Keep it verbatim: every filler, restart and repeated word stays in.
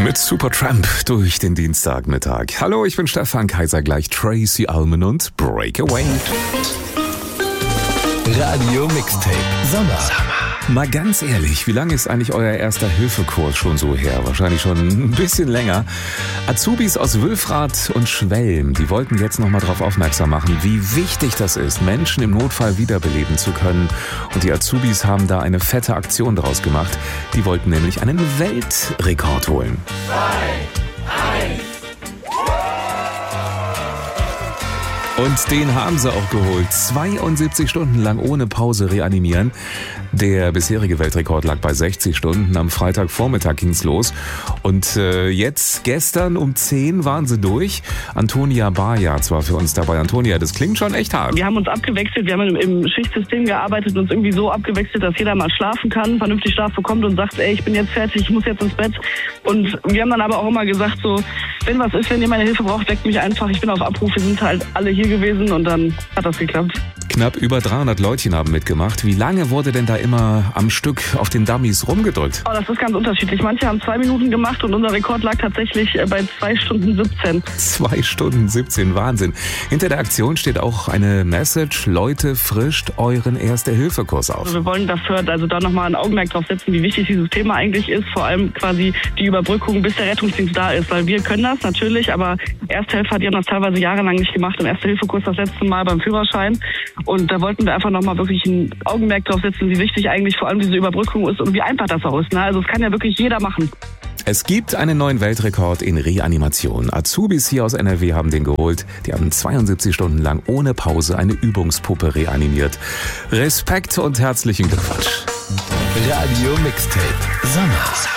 Mit Supertramp durch den Dienstagmittag. Hallo, ich bin Stefan Kaiser, gleich Tracy Ullman und Breakaway. Radio Mixtape Sommer. Mal ganz ehrlich, wie lange ist eigentlich euer erster Hilfekurs schon so her? Wahrscheinlich schon ein bisschen länger. Azubis aus Wülfrath und Schwelm, die wollten jetzt nochmal darauf aufmerksam machen, wie wichtig das ist, Menschen im Notfall wiederbeleben zu können. Und die Azubis haben da eine fette Aktion draus gemacht. Die wollten nämlich einen Weltrekord holen. zwei, eins. Und den haben sie auch geholt. zweiundsiebzig Stunden lang ohne Pause reanimieren. Der bisherige Weltrekord lag bei sechzig Stunden. Am Freitagvormittag ging's los. Und äh, jetzt, gestern um zehn waren sie durch. Antonia Bayer war für uns dabei. Antonia, das klingt schon echt hart. Wir haben uns abgewechselt. Wir haben im, im Schichtsystem gearbeitet und uns irgendwie so abgewechselt, dass jeder mal schlafen kann, vernünftig Schlaf bekommt und sagt, ey, ich bin jetzt fertig, ich muss jetzt ins Bett. Und wir haben dann aber auch immer gesagt, so, wenn was ist, wenn ihr meine Hilfe braucht, weckt mich einfach. Ich bin auf Abruf. Wir sind halt alle hier gewesen und dann hat das geklappt. Knapp über dreihundert Leutchen haben mitgemacht. Wie lange wurde denn da immer am Stück auf den Dummies rumgedrückt? Oh, das ist ganz unterschiedlich. Manche haben zwei Minuten gemacht und unser Rekord lag tatsächlich bei zwei Stunden siebzehn. Zwei Stunden siebzehn, Wahnsinn. Hinter der Aktion steht auch eine Message: Leute, frischt euren Erste-Hilfe-Kurs auf. Also wir wollen dafür also da nochmal ein Augenmerk drauf setzen, wie wichtig dieses Thema eigentlich ist. Vor allem quasi die Überbrückung, bis der Rettungsdienst da ist. Weil wir können das natürlich, aber Ersthelfer, die haben das teilweise jahrelang nicht gemacht. Im Erste-Hilfe-Kurs das letzte Mal beim Führerschein. Und da wollten wir einfach nochmal wirklich ein Augenmerk drauf setzen, wie wichtig eigentlich vor allem diese Überbrückung ist und wie einfach das auch ist. Ne? Also es kann ja wirklich jeder machen. Es gibt einen neuen Weltrekord in Reanimation. Azubis hier aus N R W haben den geholt. Die haben zweiundsiebzig Stunden lang ohne Pause eine Übungspuppe reanimiert. Respekt und herzlichen Glückwunsch. Radio Mixtape Sommer.